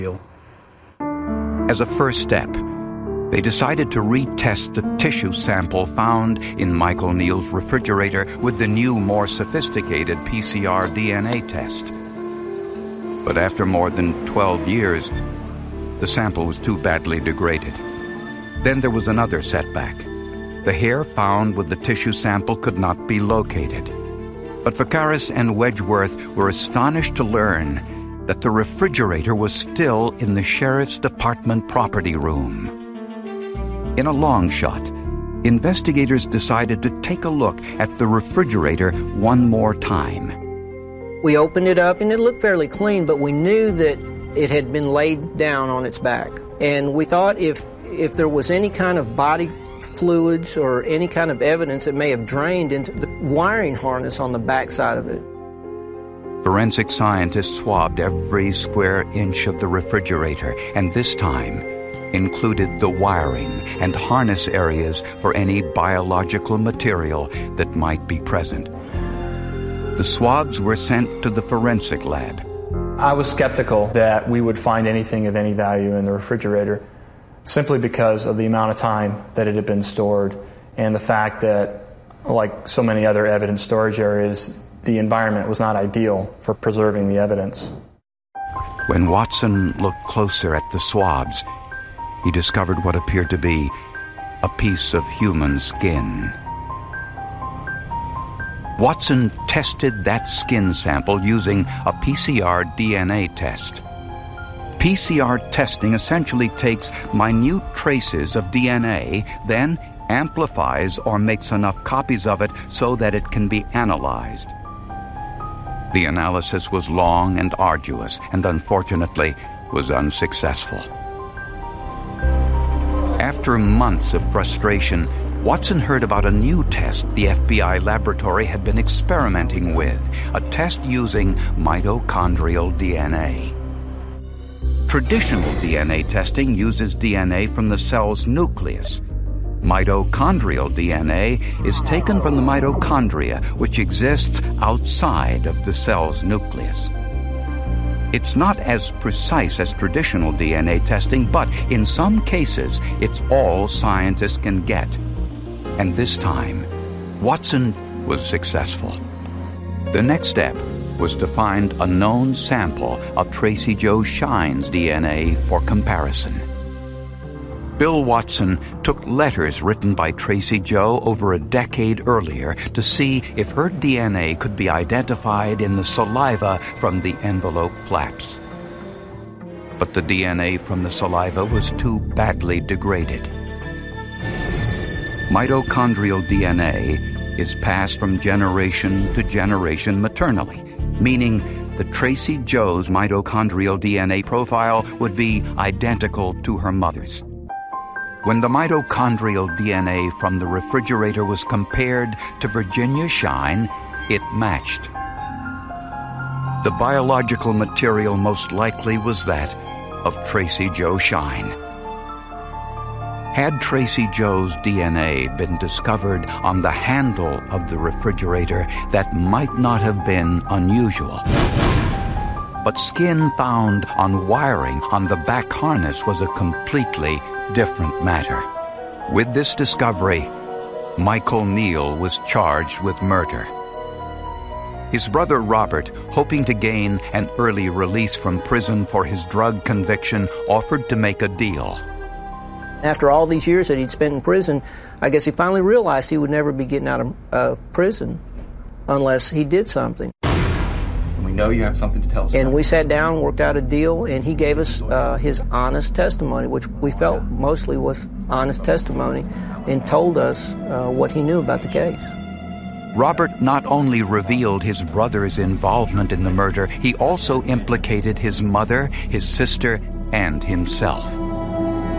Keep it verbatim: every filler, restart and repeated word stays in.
As a first step, they decided to retest the tissue sample found in Michael Neal's refrigerator with the new, more sophisticated P C R D N A test. But after more than twelve years, the sample was too badly degraded. Then there was another setback. The hair found with the tissue sample could not be located. But Vacaris and Wedgeworth were astonished to learn that the refrigerator was still in the sheriff's department property room. In a long shot, investigators decided to take a look at the refrigerator one more time. We opened it up and it looked fairly clean, but we knew that it had been laid down on its back. And we thought if if there was any kind of body fluids or any kind of evidence that may have drained into the wiring harness on the back side of it. Forensic scientists swabbed every square inch of the refrigerator, and this time included the wiring and harness areas for any biological material that might be present. The swabs were sent to the forensic lab. I was skeptical that we would find anything of any value in the refrigerator, simply because of the amount of time that it had been stored and the fact that, like so many other evidence storage areas, the environment was not ideal for preserving the evidence. When Watson looked closer at the swabs, he discovered what appeared to be a piece of human skin. Watson tested that skin sample using a P C R D N A test. P C R testing essentially takes minute traces of D N A, then amplifies or makes enough copies of it so that it can be analyzed. The analysis was long and arduous, and unfortunately was unsuccessful. After months of frustration, Watson heard about a new test the F B I laboratory had been experimenting with, a test using mitochondrial D N A. Traditional D N A testing uses D N A from the cell's nucleus. Mitochondrial D N A is taken from the mitochondria, which exists outside of the cell's nucleus. It's not as precise as traditional D N A testing, but in some cases, it's all scientists can get. And this time, Watson was successful. The next step was to find a known sample of Tracy Jo Shine's D N A for comparison. Bill Watson took letters written by Tracy Jo over a decade earlier to see if her D N A could be identified in the saliva from the envelope flaps. But the D N A from the saliva was too badly degraded. Mitochondrial D N A is passed from generation to generation maternally, meaning that Tracy Jo's mitochondrial D N A profile would be identical to her mother's. When the mitochondrial D N A from the refrigerator was compared to Virginia Shine, it matched. The biological material most likely was that of Tracy Jo Shine. Had Tracy Jo's D N A been discovered on the handle of the refrigerator, that might not have been unusual. But skin found on wiring on the back harness was a completely different matter. With this discovery, Michael Neal was charged with murder. His brother Robert, hoping to gain an early release from prison for his drug conviction, offered to make a deal. After all these years that he'd spent in prison, I guess he finally realized he would never be getting out of uh, prison unless he did something. We know you have something to tell us And about. we sat down, worked out a deal, and he gave us uh, his honest testimony, which we felt mostly was honest testimony, and told us uh, what he knew about the case. Robert not only revealed his brother's involvement in the murder, he also implicated his mother, his sister, and himself.